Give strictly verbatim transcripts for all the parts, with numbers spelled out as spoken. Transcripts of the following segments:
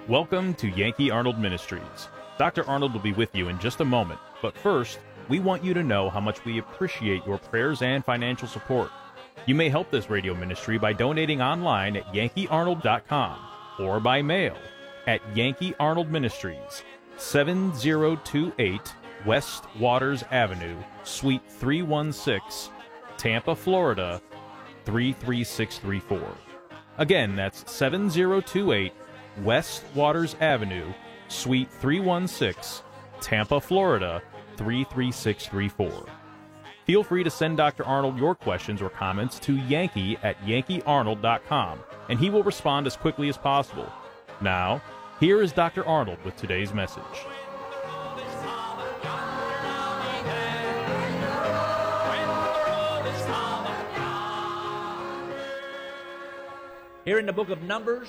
Welcome to Yankee Arnold Ministries. Doctor Arnold will be with you in just a moment, but first, we want you to know how much we appreciate your prayers and financial support. You may help this radio ministry by donating online at yankee arnold dot com or by mail at Yankee Arnold Ministries, seven zero two eight West Waters Avenue, Suite three one six, Tampa, Florida, three three six three four. Again, that's seven zero two eight West Waters Avenue, Suite three one six, Tampa, Florida, three three six three four. Feel free to send Doctor Arnold your questions or comments to Yankee at yankee arnold dot com, and he will respond as quickly as possible. Now, here is Doctor Arnold with today's message. Here in the book of Numbers,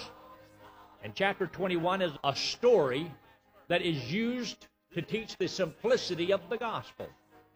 and chapter twenty-one is a story that is used to teach the simplicity of the gospel.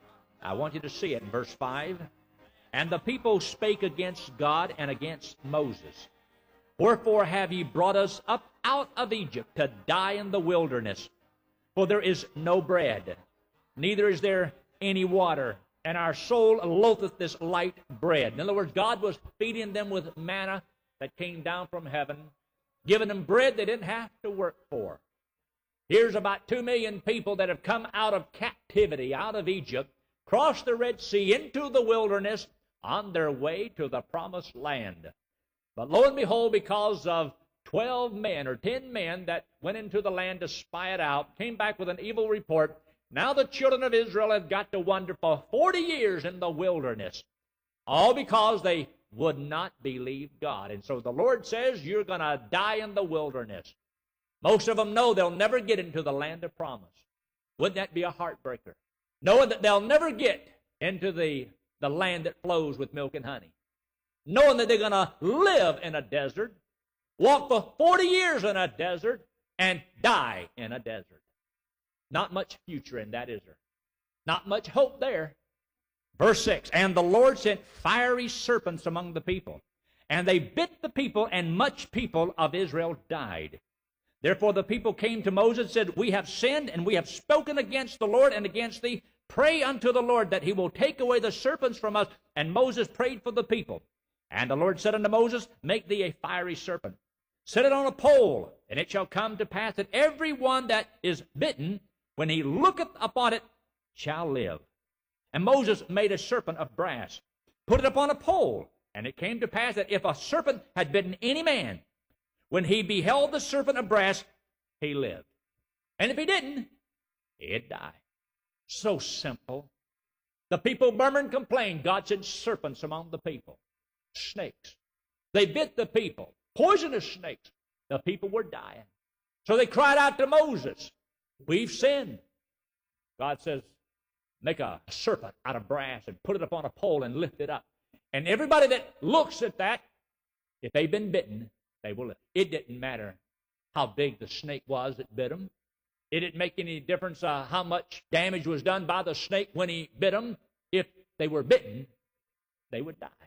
I want you to see it in verse five. And the people spake against God and against Moses. Wherefore have ye brought us up out of Egypt to die in the wilderness? For there is no bread, neither is there any water, and our soul loatheth this light bread. In other words, God was feeding them with manna that came down from heaven, giving them bread they didn't have to work for. Here's about two million people that have come out of captivity, out of Egypt, crossed the Red Sea into the wilderness on their way to the promised land. But lo and behold, because of twelve men or ten men that went into the land to spy it out, came back with an evil report, now the children of Israel have got to wander for forty years in the wilderness, all because they would not believe God. And so the Lord says, you're going to die in the wilderness. Most of them know they'll never get into the land of promise. Wouldn't that be a heartbreaker? Knowing that they'll never get into the, the land that flows with milk and honey. Knowing that they're going to live in a desert, walk for forty years in a desert, and die in a desert. Not much future in that, is there? Not much hope there. Verse six, and the Lord sent fiery serpents among the people, and they bit the people, and much people of Israel died. Therefore the people came to Moses and said, we have sinned, and we have spoken against the Lord and against thee. Pray unto the Lord that he will take away the serpents from us. And Moses prayed for the people. And the Lord said unto Moses, make thee a fiery serpent. Set it on a pole, and it shall come to pass that every one that is bitten, when he looketh upon it, shall live. And Moses made a serpent of brass, put it upon a pole. And it came to pass that if a serpent had bitten any man, when he beheld the serpent of brass, he lived. And if he didn't, he'd die. So simple. The people murmured and complained. God sent serpents among the people. Snakes. They bit the people. Poisonous snakes. The people were dying. So they cried out to Moses, we've sinned. God says, make a serpent out of brass and put it upon a pole and lift it up. And everybody that looks at that, if they've been bitten, they will live. It didn't matter how big the snake was that bit them. It didn't make any difference uh, how much damage was done by the snake when he bit them. If they were bitten, they would die.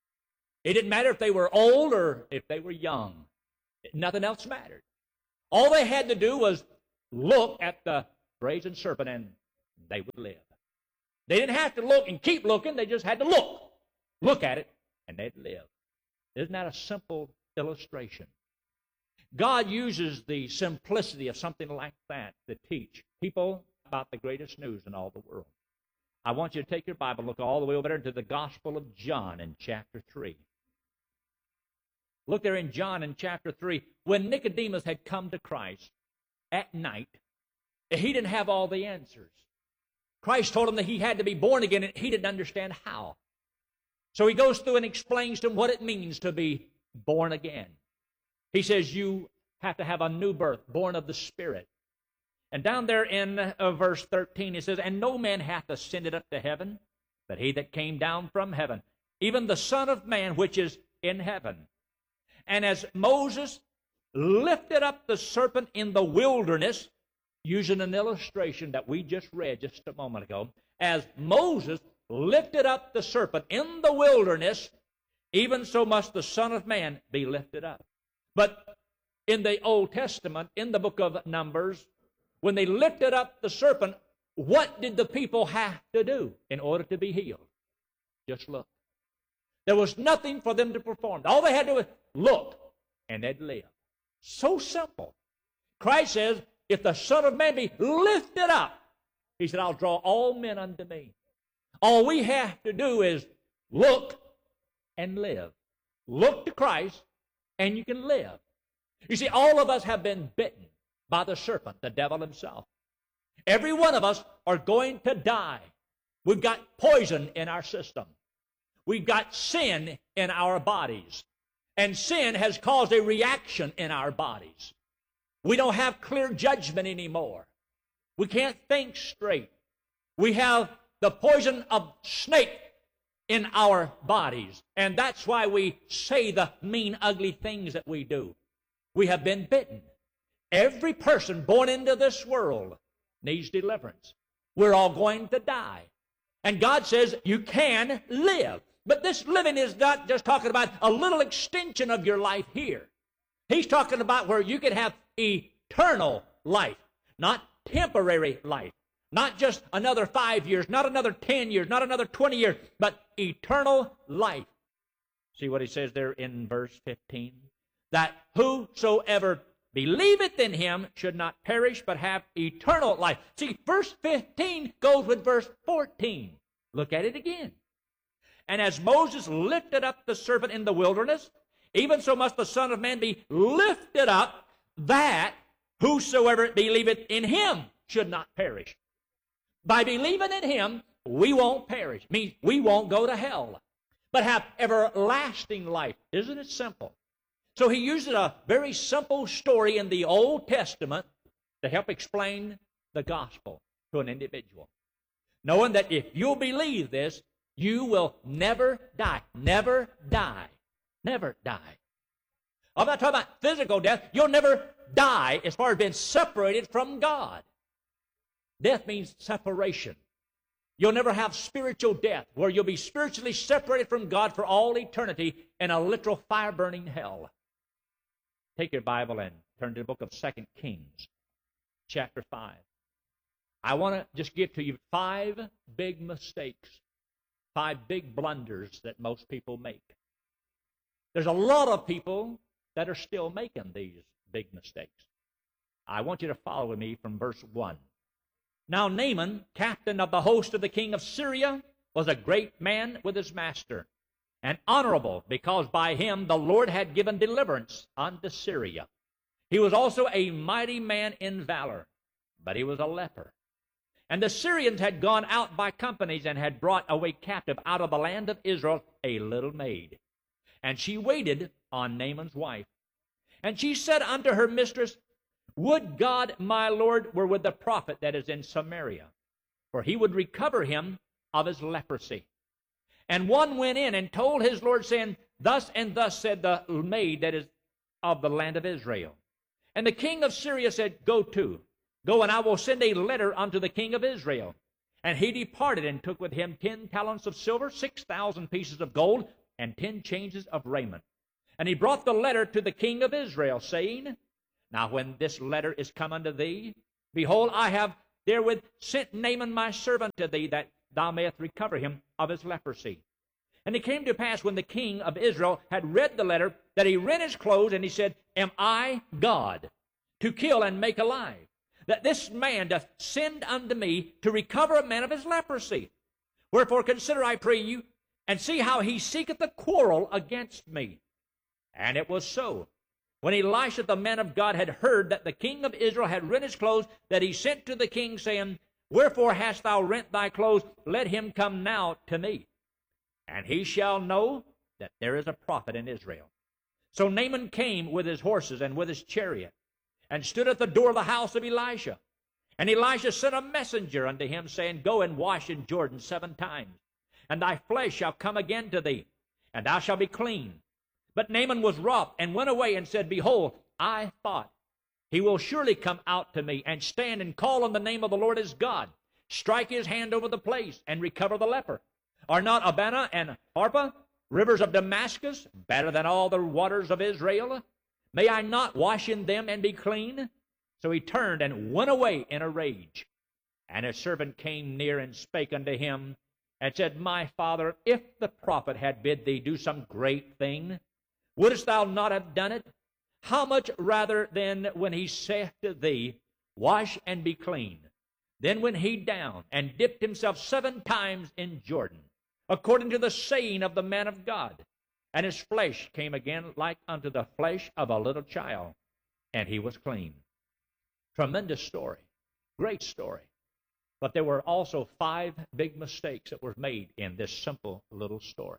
It didn't matter if they were old or if they were young. Nothing else mattered. All they had to do was look at the brazen serpent and they would live. They didn't have to look and keep looking. They just had to look. Look at it, and they'd live. Isn't that a simple illustration? God uses the simplicity of something like that to teach people about the greatest news in all the world. I want you to take your Bible, look all the way over there into the Gospel of John in chapter three. Look there in John in chapter three. When Nicodemus had come to Christ at night, he didn't have all the answers. Christ told him that he had to be born again, and he didn't understand how. So he goes through and explains to him what it means to be born again. He says you have to have a new birth, born of the Spirit. And down there in uh, verse thirteen, he says, and no man hath ascended up to heaven, but he that came down from heaven, even the Son of Man which is in heaven. And as Moses lifted up the serpent in the wilderness, using an illustration that we just read just a moment ago, as Moses lifted up the serpent in the wilderness, even so must the Son of Man be lifted up. But in the Old Testament, in the book of Numbers, when they lifted up the serpent, what did the people have to do in order to be healed? Just look. There was nothing for them to perform. All they had to do was look, and they'd live. So simple. Christ says, if the Son of Man be lifted up, he said, I'll draw all men unto me. All we have to do is look and live. Look to Christ, and you can live. You see, all of us have been bitten by the serpent, the devil himself. Every one of us are going to die. We've got poison in our system. We've got sin in our bodies. And sin has caused a reaction in our bodies. We don't have clear judgment anymore. We can't think straight. We have the poison of snake in our bodies. And that's why we say the mean, ugly things that we do. We have been bitten. Every person born into this world needs deliverance. We're all going to die. And God says you can live. But this living is not just talking about a little extension of your life here. He's talking about where you can have eternal life, not temporary life. Not just another five years, not another ten years, not another twenty years, but eternal life. See what he says there in verse fifteen? That whosoever believeth in him should not perish, but have eternal life. See, verse fifteen goes with verse fourteen. Look at it again. And as Moses lifted up the serpent in the wilderness, even so must the Son of Man be lifted up, that whosoever believeth in him should not perish. By believing in him, we won't perish. Means we won't go to hell, but have everlasting life. Isn't it simple? So he uses a very simple story in the Old Testament to help explain the gospel to an individual. Knowing that if you'll believe this, you will never die. Never die. Never die. I'm not talking about physical death. You'll never die as far as being separated from God. Death means separation. You'll never have spiritual death, where you'll be spiritually separated from God for all eternity in a literal fire-burning hell. Take your Bible and turn to the book of Second Kings, chapter five. I want to just give to you five big mistakes, five big blunders that most people make. There's a lot of people that are still making these big mistakes. I want you to follow with me from verse one. Now Naaman, captain of the host of the king of Syria, was a great man with his master, and honorable, because by him the Lord had given deliverance unto Syria. He was also a mighty man in valor, but he was a leper. And the Syrians had gone out by companies and had brought away captive out of the land of Israel a little maid. And she waited on Naaman's wife. And she said unto her mistress, Would God my Lord were with the prophet that is in Samaria, for he would recover him of his leprosy. And one went in and told his Lord, saying, Thus and thus said the maid that is of the land of Israel. And the king of Syria said, Go to, go, and I will send a letter unto the king of Israel. And he departed and took with him ten talents of silver, six thousand pieces of gold, and ten changes of raiment. And he brought the letter to the king of Israel, saying, Now when this letter is come unto thee, behold, I have therewith sent Naaman my servant to thee, that thou mayest recover him of his leprosy. And it came to pass, when the king of Israel had read the letter, that he rent his clothes, and he said, Am I God, to kill and make alive, that this man doth send unto me to recover a man of his leprosy? Wherefore consider, I pray you, and see how he seeketh a quarrel against me. And it was so, when Elisha the man of God had heard that the king of Israel had rent his clothes, that he sent to the king, saying, Wherefore hast thou rent thy clothes? Let him come now to me, and he shall know that there is a prophet in Israel. So Naaman came with his horses and with his chariot, and stood at the door of the house of Elisha. And Elisha sent a messenger unto him, saying, Go and wash in Jordan seven times, and thy flesh shall come again to thee, and thou shalt be clean. But Naaman was wroth, and went away, and said, Behold, I thought, he will surely come out to me, and stand and call on the name of the Lord his God, strike his hand over the place, and recover the leper. Are not Abana and Pharpar, rivers of Damascus, better than all the waters of Israel? May I not wash in them and be clean? So he turned and went away in a rage. And his servant came near and spake unto him, and said, My father, if the prophet had bid thee do some great thing, wouldest thou not have done it? How much rather then when he saith to thee, Wash and be clean? Then went he down and dipped himself seven times in Jordan, according to the saying of the man of God. And his flesh came again like unto the flesh of a little child, and he was clean. Tremendous story. Great story. But there were also five big mistakes that were made in this simple little story.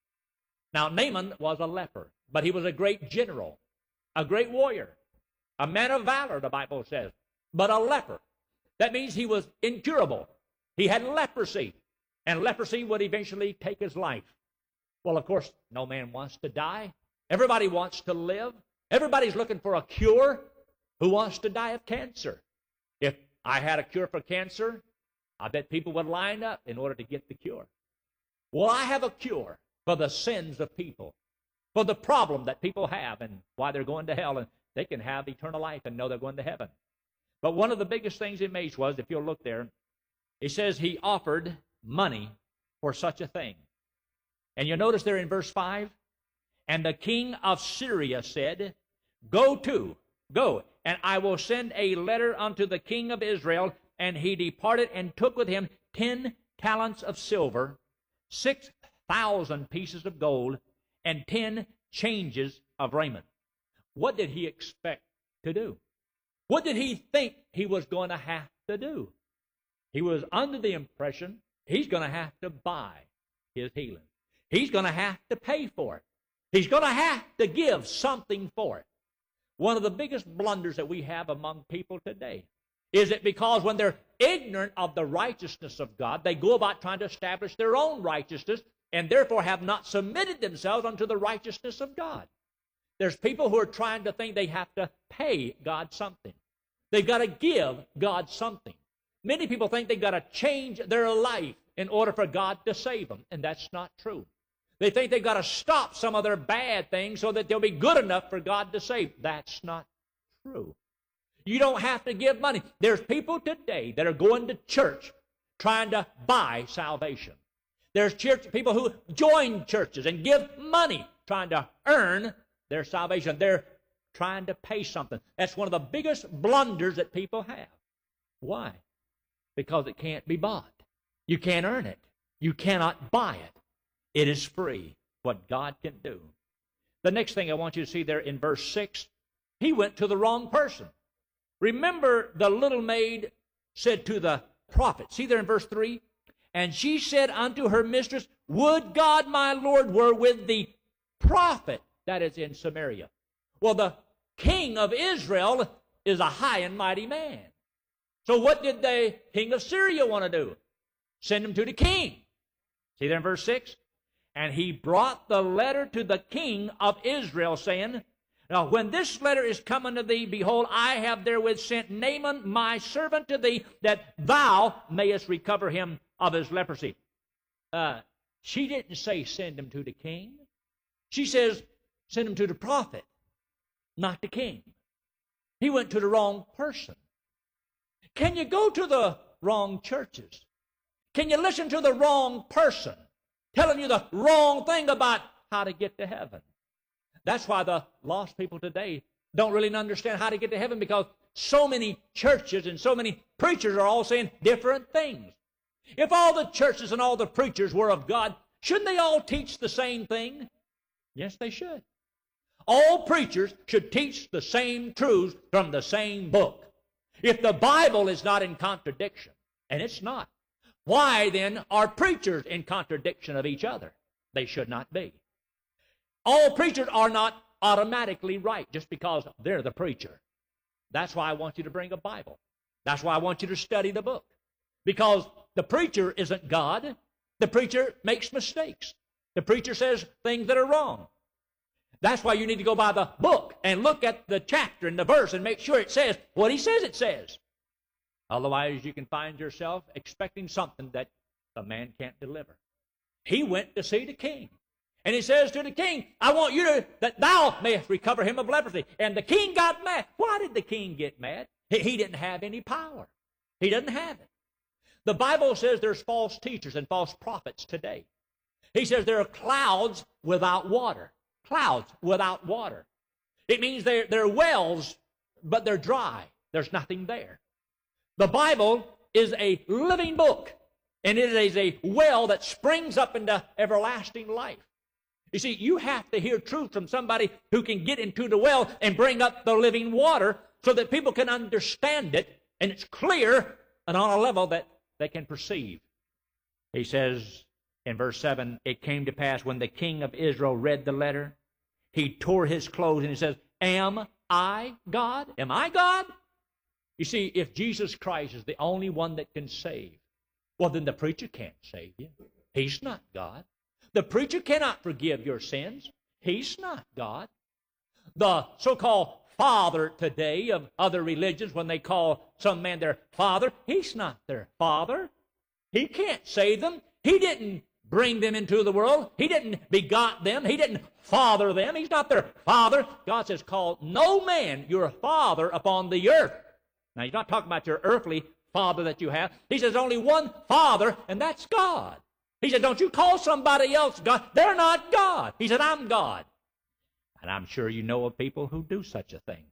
Now, Naaman was a leper, but he was a great general, a great warrior, a man of valor, the Bible says, but a leper. That means he was incurable. He had leprosy, and leprosy would eventually take his life. Well, of course, no man wants to die. Everybody wants to live. Everybody's looking for a cure. Who wants to die of cancer? If I had a cure for cancer, I bet people would line up in order to get the cure. Well, I have a cure for the sins of people, for the problem that people have and why they're going to hell, and they can have eternal life and know they're going to heaven. But one of the biggest things he made was, if you'll look there, he says he offered money for such a thing. And you notice there in verse five, and the king of Syria said, Go to, go, and I will send a letter unto the king of Israel. And he departed and took with him ten talents of silver, six thousand pieces of gold, and ten changes of raiment. What did he expect to do? What did he think he was going to have to do? He was under the impression he's going to have to buy his healing. He's going to have to pay for it. He's going to have to give something for it. One of the biggest blunders that we have among people today is it because when they're ignorant of the righteousness of God, they go about trying to establish their own righteousness and therefore have not submitted themselves unto the righteousness of God. There's people who are trying to think they have to pay God something. They've got to give God something. Many people think they've got to change their life in order for God to save them, and that's not true. They think they've got to stop some of their bad things so that they'll be good enough for God to save. That's not true. You don't have to give money. There's people today that are going to church trying to buy salvation. There's church people who join churches and give money trying to earn their salvation. They're trying to pay something. That's one of the biggest blunders that people have. Why? Because it can't be bought. You can't earn it. You cannot buy it. It is free, what God can do. The next thing I want you to see there in verse six, he went to the wrong person. Remember, the little maid said to the prophet, see there in verse three, and she said unto her mistress, Would God my Lord were with the prophet that is in Samaria. Well, the king of Israel is a high and mighty man. So what did the king of Syria want to do? Send him to the king. See there in verse six? And he brought the letter to the king of Israel, saying, Now when this letter is come unto thee, behold, I have therewith sent Naaman my servant to thee, that thou mayest recover him of his leprosy. Uh, she didn't say send him to the king. She says send him to the prophet, not the king. He went to the wrong person. Can you go to the wrong churches? Can you listen to the wrong person telling you the wrong thing about how to get to heaven? That's why the lost people today don't really understand how to get to heaven, because so many churches and so many preachers are all saying different things. If all the churches and all the preachers were of God, shouldn't they all teach the same thing? Yes, they should. All preachers should teach the same truths from the same book. If the Bible is not in contradiction, and it's not, why then are preachers in contradiction of each other? They should not be. All preachers are not automatically right just because they're the preacher. That's why I want you to bring a Bible. That's why I want you to study the book. Because the preacher isn't God. The preacher makes mistakes. The preacher says things that are wrong. That's why you need to go by the book and look at the chapter and the verse and make sure it says what he says it says. Otherwise, you can find yourself expecting something that the man can't deliver. He went to see the king. And he says to the king, I want you to, that thou mayest recover him of leprosy. And the king got mad. Why did the king get mad? He, he didn't have any power. He doesn't have it. The Bible says there's false teachers and false prophets today. He says there are clouds without water. Clouds without water. It means they're, they're wells, but they're dry. There's nothing there. The Bible is a living book, and it is a well that springs up into everlasting life. You see, you have to hear truth from somebody who can get into the well and bring up the living water so that people can understand it, and it's clear and on a level that they can perceive. He says in verse seven, it came to pass when the king of Israel read the letter, he tore his clothes, and he says, am I God? Am I God? You see, if Jesus Christ is the only one that can save, well, then the preacher can't save you. He's not God. The preacher cannot forgive your sins. He's not God. The so-called father today of other religions, when they call some man their father, he's not their father. He can't save them. He didn't bring them into the world. He didn't begot them. He didn't father them. He's not their father. God says, call no man your father upon the earth. Now, he's not talking about your earthly father that you have. He says only one father, and that's God. He said, don't you call somebody else God. They're not God. He said, I'm God. And I'm sure you know of people who do such a thing.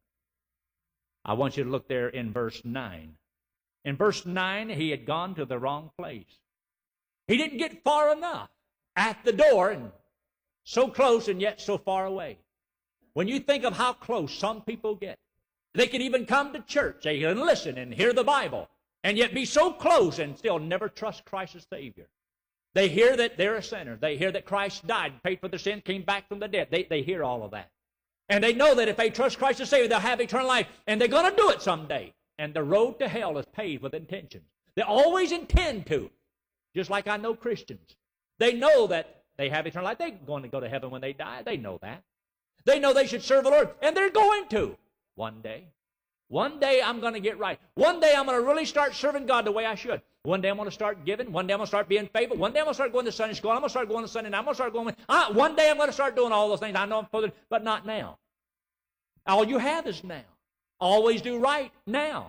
I want you to look there in verse nine. In verse nine, he had gone to the wrong place. He didn't get far enough at the door, and so close and yet so far away. When you think of how close some people get, they can even come to church, they can listen and hear the Bible, and yet be so close and still never trust Christ as Savior. They hear that they're a sinner. They hear that Christ died, paid for their sin, came back from the dead. They, they hear all of that. And they know that if they trust Christ as Savior, they'll have eternal life, and they're going to do it someday. And the road to hell is paved with intentions. They always intend to. Just like I know Christians. They know that they have eternal life. They're going to go to heaven when they die. They know that. They know they should serve the Lord, and they're going to one day. One day I'm going to get right. One day I'm going to really start serving God the way I should. One day I'm going to start giving. One day I'm going to start being faithful. One day I'm going to start going to Sunday school. I'm going to start going to Sunday night. I'm going to start going. Uh, one day I'm going to start doing all those things. I know I'm supposed to, but not now. All you have is now. Always do right now.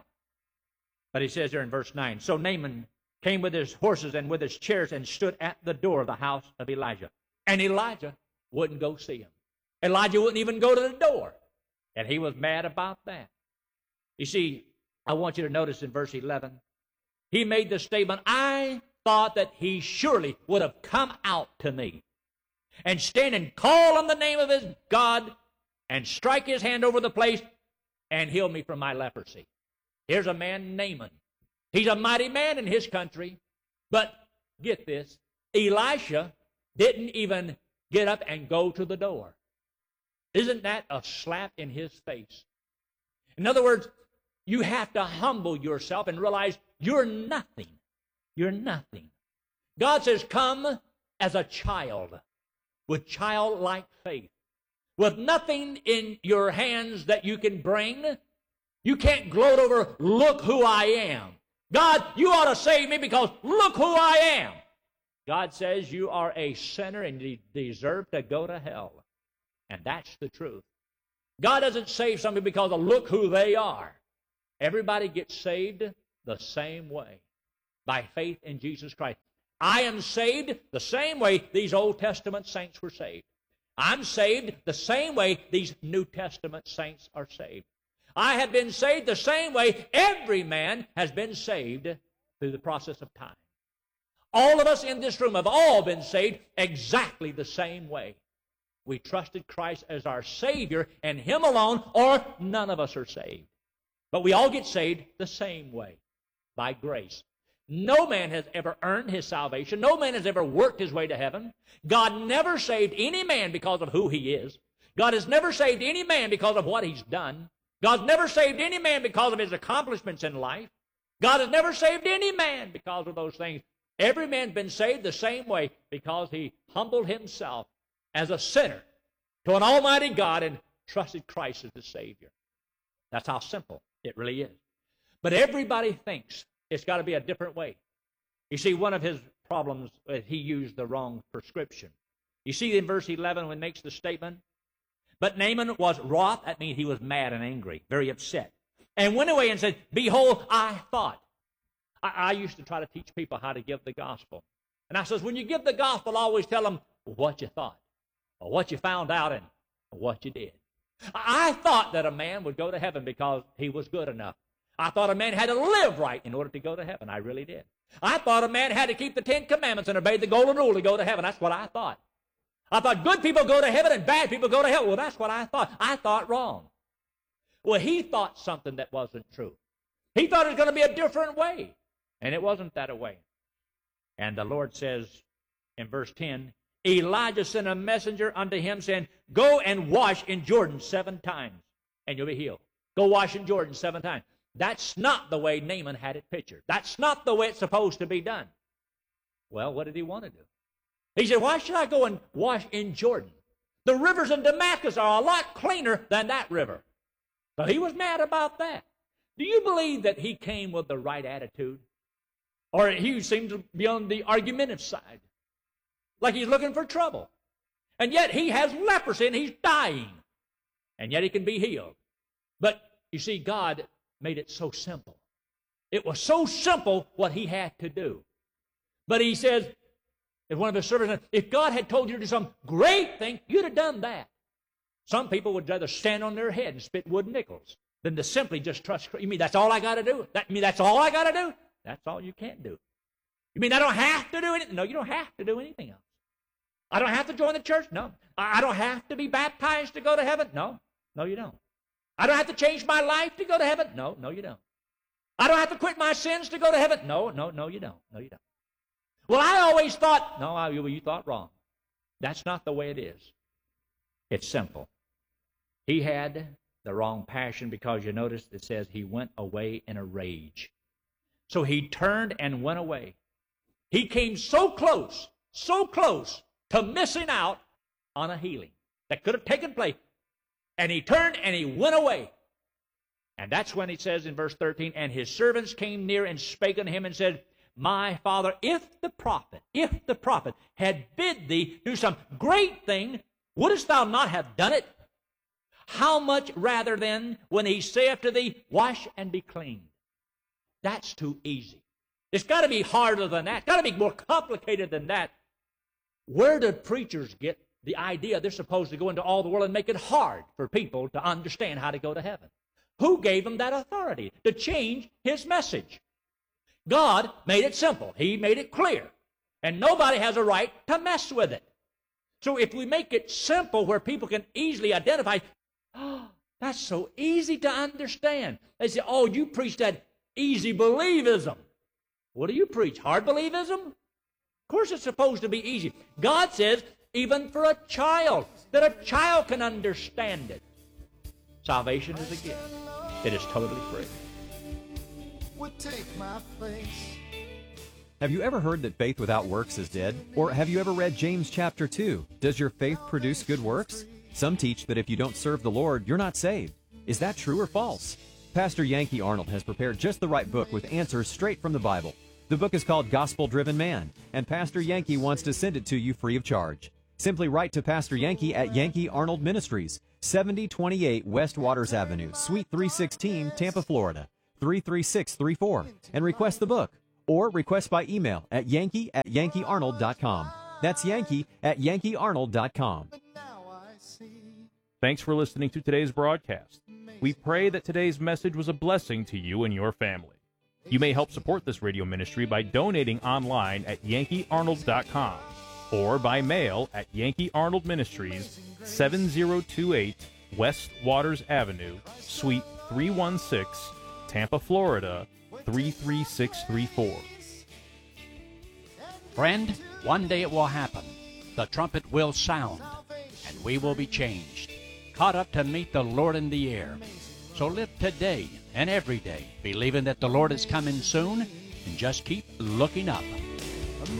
But he says there in verse nine, so Naaman came with his horses and with his chairs and stood at the door of the house of Elijah. And Elijah wouldn't go see him. Elijah wouldn't even go to the door. And he was mad about that. You see, I want you to notice in verse eleven, he made the statement, I thought that he surely would have come out to me and stand and call on the name of his God and strike his hand over the place and heal me from my leprosy. Here's a man, Naaman. He's a mighty man in his country. But get this, Elisha didn't even get up and go to the door. Isn't that a slap in his face? In other words, you have to humble yourself and realize you're nothing. You're nothing. God says, come as a child with childlike faith, with nothing in your hands that you can bring. You can't gloat over, look who I am. God, you ought to save me because look who I am. God says you are a sinner and you deserve to go to hell. And that's the truth. God doesn't save somebody because of look who they are. Everybody gets saved the same way, by faith in Jesus Christ. I am saved the same way these Old Testament saints were saved. I'm saved the same way these New Testament saints are saved. I have been saved the same way every man has been saved through the process of time. All of us in this room have all been saved exactly the same way. We trusted Christ as our Savior and Him alone, or none of us are saved. But we all get saved the same way, by grace. No man has ever earned his salvation. No man has ever worked his way to heaven. God never saved any man because of who he is. God has never saved any man because of what he's done. God's never saved any man because of his accomplishments in life. God has never saved any man because of those things. Every man's been saved the same way because he humbled himself as a sinner to an almighty God and trusted Christ as the Savior. That's how simple it really is. But everybody thinks it's got to be a different way. You see, one of his problems is he used the wrong prescription. You see in verse eleven when it makes the statement, but Naaman was wroth. That means he was mad and angry, very upset. And went away and said, behold, I thought. I, I used to try to teach people how to give the gospel. And I says, when you give the gospel, always tell them what you thought, or what you found out, and what you did. I thought that a man would go to heaven because he was good enough. I thought a man had to live right in order to go to heaven. I really did. I thought a man had to keep the Ten Commandments and obey the Golden Rule to go to heaven. That's what I thought. I thought good people go to heaven and bad people go to hell. Well, that's what I thought. I thought wrong. Well, he thought something that wasn't true. He thought it was going to be a different way, and it wasn't that way. And the Lord says in verse ten, Elijah sent a messenger unto him, saying, go and wash in Jordan seven times, and you'll be healed. Go wash in Jordan seven times. That's not the way Naaman had it pictured. That's not the way it's supposed to be done. Well, what did he want to do? He said, why should I go and wash in Jordan? The rivers in Damascus are a lot cleaner than that river. So he was mad about that. Do you believe that he came with the right attitude? Or he seemed to be on the argumentative side, like he's looking for trouble. And yet he has leprosy and he's dying. And yet he can be healed. But you see, God made it so simple. It was so simple what he had to do. But he says, if one of his servants said, if God had told you to do some great thing, you'd have done that. Some people would rather stand on their head and spit wooden nickels than to simply just trust. You mean that's all I got to do? That, you mean that's all I got to do? That's all you can't do. You mean I don't have to do anything? No, you don't have to do anything else. I don't have to join the church? No. I don't have to be baptized to go to heaven? No. No, you don't. I don't have to change my life to go to heaven? No, no, you don't. I don't have to quit my sins to go to heaven? No, no, no, you don't. No, you don't. Well, I always thought, no, I, you thought wrong. That's not the way it is. It's simple. He had the wrong passion because you notice it says he went away in a rage. So he turned and went away. He came so close, so close to missing out on a healing that could have taken place. And he turned and he went away. And that's when he says in verse thirteen, and his servants came near and spake unto him and said, my father, if the prophet, if the prophet had bid thee do some great thing, wouldest thou not have done it? How much rather then when he saith to thee, wash and be clean? That's too easy. It's got to be harder than that. It's got to be more complicated than that. Where did preachers get the idea they're supposed to go into all the world and make it hard for people to understand how to go to heaven? Who gave them that authority to change his message? God made it simple. He made it clear. And nobody has a right to mess with it. So if we make it simple where people can easily identify, oh, that's so easy to understand. They say, oh, you preach that easy believism. What do you preach? Hard believism? Of course it's supposed to be easy. God says, even for a child, that a child can understand it. Salvation is a gift. It is totally free. Would take my place. Have you ever heard that faith without works is dead? Or have you ever read James chapter two? Does your faith produce good works? Some teach that if you don't serve the Lord, you're not saved. Is that true or false? Pastor Yankee Arnold has prepared just the right book with answers straight from the Bible. The book is called Gospel Driven Man, and Pastor Yankee wants to send it to you free of charge. Simply write to Pastor Yankee at Yankee Arnold Ministries, seventy twenty-eight West Waters Avenue, Suite three sixteen, Tampa, Florida, three three six three four, and request the book, or request by email at yankee at yankee arnold dot com. That's yankee at yankee arnold dot com. Thanks for listening to today's broadcast. We pray that today's message was a blessing to you and your family. You may help support this radio ministry by donating online at yankee arnold dot com or by mail at Yankee Arnold Ministries, seven oh two eight West Waters Avenue, Suite three one six, Tampa, Florida, three three six three four. Friend, one day it will happen. The trumpet will sound, and we will be changed, caught up to meet the Lord in the air. So live today and every day, believing that the Lord is coming soon, and just keep looking up.